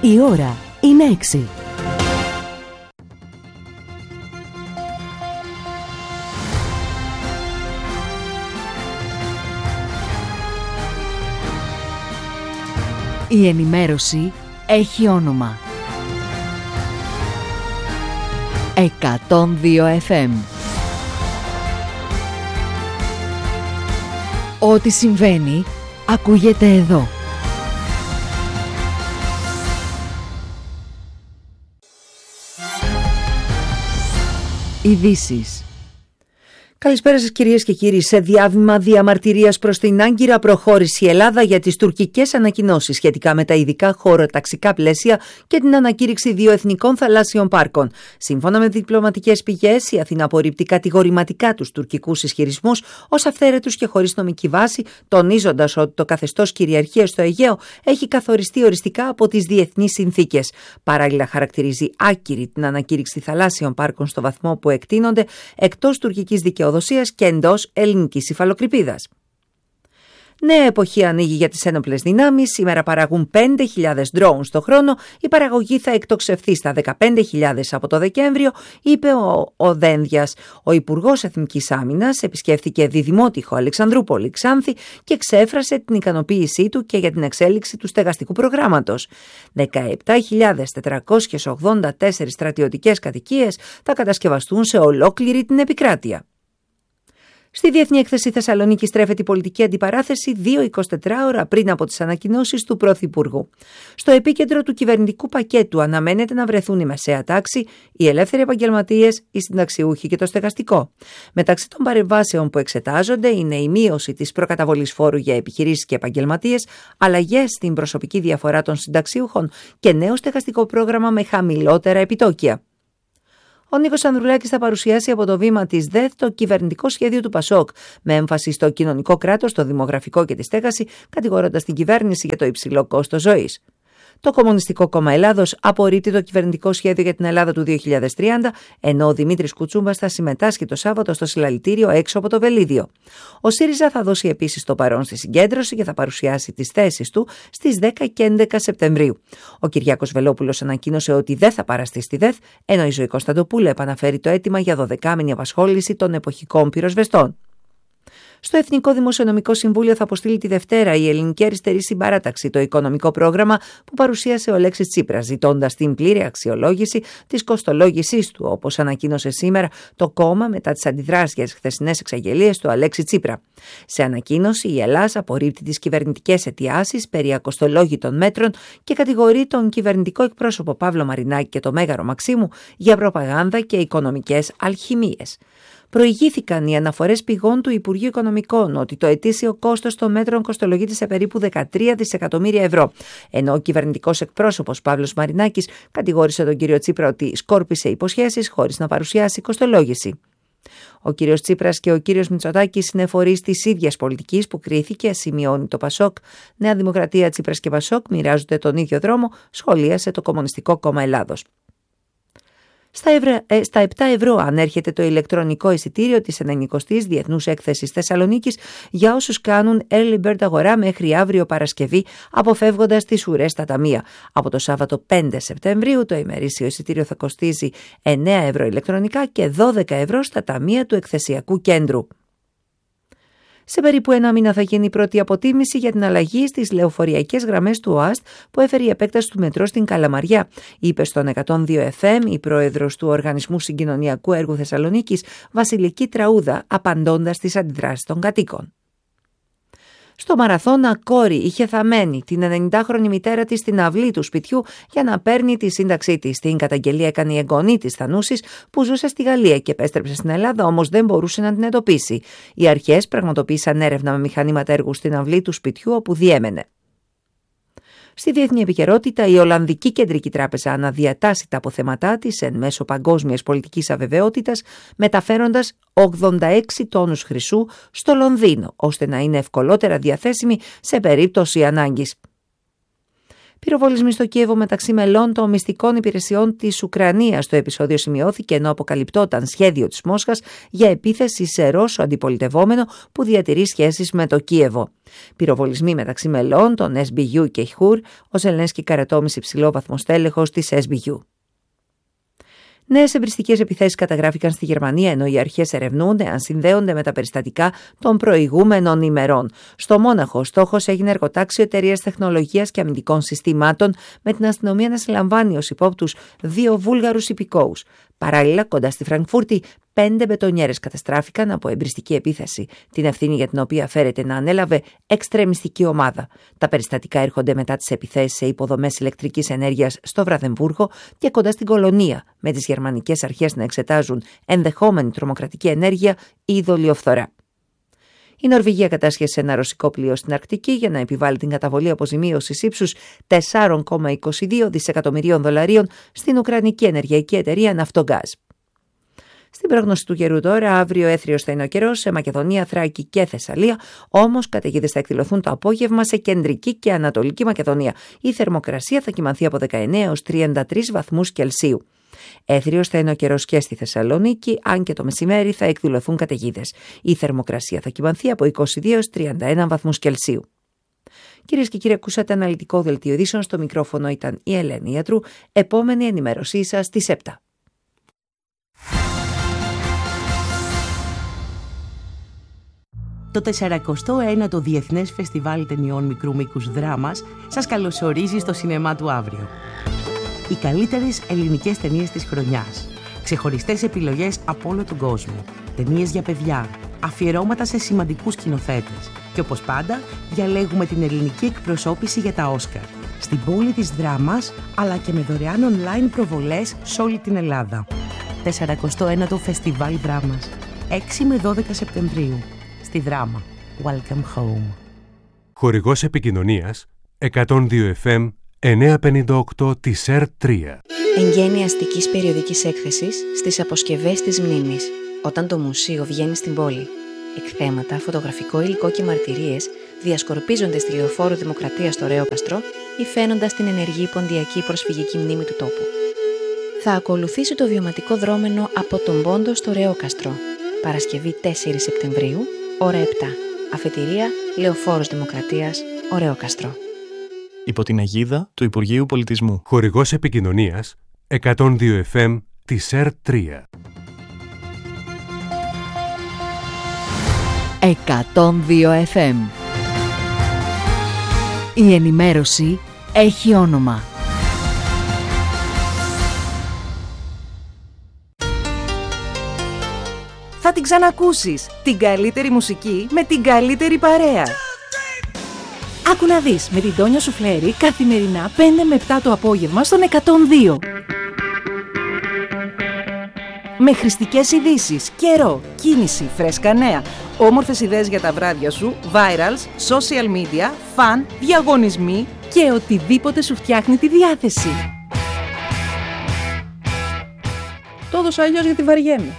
Η ώρα είναι 6. Η ενημέρωση έχει όνομα. 102 FM. Ό,τι συμβαίνει ακούγεται εδώ. Ειδήσεις. Καλησπέρα σας κυρίες και κύριοι. Σε διάβημα διαμαρτυρίας προς την Άγκυρα προχώρησε η Ελλάδα για τις τουρκικές ανακοινώσεις σχετικά με τα ειδικά χωροταξικά πλαίσια και την ανακήρυξη δύο εθνικών θαλάσσιων πάρκων. Σύμφωνα με διπλωματικές πηγές, η Αθήνα απορρίπτει κατηγορηματικά τους τουρκικούς ισχυρισμούς ως αυθαίρετους και χωρίς νομική βάση, τονίζοντας ότι το καθεστώς κυριαρχίας στο Αιγαίο έχει καθοριστεί οριστικά από τις διεθνείς συνθήκες. Παράλληλα, χαρακτηρίζει άκυρη την ανακήρυξη θαλάσσιων πάρκων στο βαθμό που εκτείνονται εκτός τουρκικής δικαιοδοσίας και εντός ελληνικής υφαλοκρηπίδας. Νέα εποχή ανοίγει για τις ένοπλες δυνάμεις. Σήμερα παραγούν 5.000 drones το χρόνο. Η παραγωγή θα εκτοξευθεί στα 15.000 από το Δεκέμβριο, είπε ο Δένδιας. Ο Υπουργός Εθνικής Άμυνας επισκέφθηκε Διδημότυχο, Αλεξανδρούπολη, Ξάνθη και εξέφρασε την ικανοποίησή του και για την εξέλιξη του στεγαστικού προγράμματος. 17.484 στρατιωτικές κατοικίες θα κατασκευαστούν σε ολόκληρη την επικράτεια. Στη Διεθνή Έκθεση Θεσσαλονίκη στρέφεται η πολιτική αντιπαράθεση 2-24 ώρα πριν από τις ανακοινώσεις του Πρωθυπουργού. Στο επίκεντρο του κυβερνητικού πακέτου αναμένεται να βρεθούν η μεσαία τάξη, οι ελεύθεροι επαγγελματίες, οι συνταξιούχοι και το στεγαστικό. Μεταξύ των παρεμβάσεων που εξετάζονται είναι η μείωση της προκαταβολής φόρου για επιχειρήσεις και επαγγελματίες, αλλαγές στην προσωπική διαφορά των συνταξιούχων και νέο στεγαστικό πρόγραμμα με χαμηλότερα επιτόκια. Ο Νίκος Ανδρουλάκης θα παρουσιάσει από το βήμα της ΔΕΘ το κυβερνητικό σχέδιο του ΠΑΣΟΚ, με έμφαση στο κοινωνικό κράτος, το δημογραφικό και τη στέγαση, κατηγορώντας την κυβέρνηση για το υψηλό κόστος ζωής. Το Κομμουνιστικό Κόμμα Ελλάδος απορρίπτει το κυβερνητικό σχέδιο για την Ελλάδα του 2030, ενώ ο Δημήτρης Κουτσούμπας θα συμμετάσχει το Σάββατο στο συλλαλητήριο έξω από το Βελίδιο. Ο ΣΥΡΙΖΑ θα δώσει επίσης το παρόν στη συγκέντρωση και θα παρουσιάσει τις θέσεις του στις 10 και 11 Σεπτεμβρίου. Ο Κυριάκος Βελόπουλος ανακοίνωσε ότι δεν θα παραστεί στη ΔΕΘ, ενώ η Ζωή Κωνσταντοπούλου επαναφέρει το αίτημα για 12μηνη απασχόληση των εποχικών πυροσβεστών. Στο Εθνικό Δημοσιονομικό Συμβούλιο θα αποστείλει τη Δευτέρα η Ελληνική Αριστερή Συμπαράταξη το οικονομικό πρόγραμμα που παρουσίασε ο Αλέξης Τσίπρας, ζητώντας την πλήρη αξιολόγηση της κοστολόγησής του, όπως ανακοίνωσε σήμερα το κόμμα μετά τις αντιδράσεις για τις χθεσινές εξαγγελίες του Αλέξη Τσίπρα. Σε ανακοίνωση, η Ελλάδα απορρίπτει τις κυβερνητικές αιτιάσεις περί ακοστολόγητων μέτρων και κατηγορεί τον κυβερνητικό εκπρόσωπο Παύλο Μαρινάκη και το Μέγαρο Μαξίμου για προπαγάνδα και οικονομικές αλχημίες. Προηγήθηκαν οι αναφορές πηγών του Υπουργείου Οικονομικών ότι το ετήσιο κόστος των μέτρων κοστολογείται σε περίπου 13 δισεκατομμύρια ευρώ, ενώ ο κυβερνητικός εκπρόσωπος Παύλος Μαρινάκης κατηγόρησε τον κύριο Τσίπρα ότι σκόρπισε υποσχέσεις χωρίς να παρουσιάσει κοστολόγηση. Ο κύριος Τσίπρας και ο κύριος Μητσοτάκης είναι φορείς της ίδιας πολιτικής που κρίθηκε, σημειώνει το ΠΑΣΟΚ. Νέα Δημοκρατία, Τσίπρας και ΠΑΣΟΚ μοιράζονται τον ίδιο δρόμο, σχολίασε το Κομμουνιστικό Κόμμα Ελλάδος. Στα 7 ευρώ ανέρχεται το ηλεκτρονικό εισιτήριο της 90ης Διεθνούς Έκθεσης Θεσσαλονίκης για όσους κάνουν early bird αγορά μέχρι αύριο Παρασκευή, αποφεύγοντας τις ουρές στα ταμεία. Από το Σάββατο 5 Σεπτεμβρίου το ημερήσιο εισιτήριο θα κοστίζει 9 ευρώ ηλεκτρονικά και 12 ευρώ στα ταμεία του εκθεσιακού κέντρου. Σε περίπου ένα μήνα θα γίνει η πρώτη αποτίμηση για την αλλαγή στις λεωφορειακές γραμμές του ΟΑΣΤ που έφερε η επέκταση του μετρό στην Καλαμαριά, είπε στον 102 FM η πρόεδρος του Οργανισμού Συγκοινωνιακού Έργου Θεσσαλονίκης, Βασιλική Τραούδα, απαντώντας στις αντιδράσεις των κατοίκων. Στο Μαραθώνα, κόρη είχε θαμμένη την 90χρονη μητέρα της στην αυλή του σπιτιού για να παίρνει τη σύνταξή της. Την καταγγελία έκανε η εγγονή της Θανούσης που ζούσε στη Γαλλία και επέστρεψε στην Ελλάδα, όμως δεν μπορούσε να την εντοπίσει. Οι αρχές πραγματοποίησαν έρευνα με μηχανήματα έργου στην αυλή του σπιτιού όπου διέμενε. Στη διεθνή επικαιρότητα, η Ολλανδική Κεντρική Τράπεζα αναδιατάσσει τα αποθέματά της εν μέσω παγκόσμιας πολιτικής αβεβαιότητας, μεταφέροντας 86 τόνους χρυσού στο Λονδίνο, ώστε να είναι ευκολότερα διαθέσιμη σε περίπτωση ανάγκης. Πυροβολισμοί στο Κίεβο μεταξύ μελών των μυστικών υπηρεσιών της Ουκρανίας. Το επεισόδιο σημειώθηκε ενώ αποκαλυπτόταν σχέδιο της Μόσχας για επίθεση σε Ρώσο αντιπολιτευόμενο που διατηρεί σχέσεις με το Κίεβο. Πυροβολισμοί μεταξύ μελών των SBU και Χουρ, ο Ζελένσκι καρατόμησε υψηλόβαθμο στέλεχος της SBU. Νέες εμπριστικές επιθέσεις καταγράφηκαν στη Γερμανία, ενώ οι αρχές ερευνούν αν συνδέονται με τα περιστατικά των προηγούμενων ημερών. Στο Μόναχο, στόχος έγινε εργοτάξιο εταιρείας τεχνολογίας και αμυντικών συστημάτων, με την αστυνομία να συλλαμβάνει ως υπόπτους 2 Βούλγαρους υπηκόους. Παράλληλα, κοντά στη Φραγκφούρτη, 5 μπετονιέρες καταστράφηκαν από εμπριστική επίθεση, την ευθύνη για την οποία φέρεται να ανέλαβε εξτρεμιστική ομάδα. Τα περιστατικά έρχονται μετά τις επιθέσεις σε υποδομές ηλεκτρικής ενέργειας στο Βραδεμβούργο και κοντά στην Κολονία, με τις γερμανικές αρχές να εξετάζουν ενδεχόμενη τρομοκρατική ενέργεια ή δολιοφθορά. Η Νορβηγία κατάσχεσε ένα ρωσικό πλοίο στην Αρκτική για να επιβάλλει την καταβολή αποζημίωσης ύψους 4,22 δισεκατομμυρίων δολαρίων στην Ουκρανική ενεργειακή εταιρεία Ναυτογκάζ. Στην πρόγνωση του καιρού τώρα, αύριο έθριος θα είναι ο καιρός σε Μακεδονία, Θράκη και Θεσσαλία, όμως καταιγίδες θα εκδηλωθούν το απόγευμα σε κεντρική και ανατολική Μακεδονία. Η θερμοκρασία θα κυμανθεί από 19 έως 33 βαθμούς Κελσίου. Έθριος θα είναι ο καιρός και στη Θεσσαλονίκη, αν και το μεσημέρι θα εκδηλωθούν καταιγίδες. Η θερμοκρασία θα κυμανθεί από 22 έως 31 βαθμούς Κελσίου. Κυρίες και κύριοι, ακούσατε αναλυτικό δελτίο ειδήσεων. Στο μικρόφωνο ήταν η Ελένη Ιατρού. Επόμενη ενημέρωσή σας στις 7. Το 49ο Διεθνές Φεστιβάλ Ταινιών Μικρού Μήκους Δράμας σας καλωσορίζει στο σινεμά του αύριο. Οι καλύτερες ελληνικές ταινίες της χρονιάς. Ξεχωριστές επιλογές από όλο τον κόσμο. Ταινίες για παιδιά. Αφιερώματα σε σημαντικούς σκηνοθέτες. Και όπως πάντα, διαλέγουμε την ελληνική εκπροσώπηση για τα Όσκαρ. Στην πόλη της Δράμας, αλλά και με δωρεάν online προβολές σε όλη την Ελλάδα. 49ο Φεστιβάλ Δράμας. 6 με 12 Σεπτεμβρίου. Στη Δράμα. Welcome home. Χορηγός επικοινωνίας 102 FM 958 της ΕΡΤ3. Εγγένεια αστικής περιοδικής έκθεσης στις αποσκευές της μνήμης, όταν το μουσείο βγαίνει στην πόλη. Εκθέματα, φωτογραφικό υλικό και μαρτυρίες διασκορπίζονται στη Λεωφόρο Δημοκρατίας στο Ρέοκαστρο, υφαίνοντας την ενεργή ποντιακή προσφυγική μνήμη του τόπου. Θα ακολουθήσει το βιωματικό δρόμενο από τον Πόντο στο Ρέοκαστρο, Παρασκευή 4 Σεπτεμβρίου, ώρα 7. Αφετηρία Λεωφόρος Δημοκρατίας, Ρέοκαστρο. Υπό την αιγίδα του Υπουργείου Πολιτισμού. Χορηγός επικοινωνίας 102 FM της ΕΡΤ3. 102 FM. Η ενημέρωση έχει όνομα. Θα την ξανακούσεις. Την καλύτερη μουσική με την καλύτερη παρέα. Άκου να δεις με την Τόνια Σουφλέρη καθημερινά 5 με 7 το απόγευμα στον 102. Με χρηστικές ειδήσεις, καιρό, κίνηση, φρέσκα νέα, όμορφες ιδέες για τα βράδια σου, virals, social media, φαν, διαγωνισμοί και οτιδήποτε σου φτιάχνει τη διάθεση. Το έδωσα αλλιώς γιατί βαριέμαι.